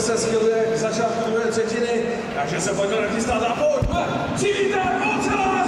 se schyluje k začátku druhé třetiny, takže se pojďme nachystat na pojď. Přivítám Ocelán!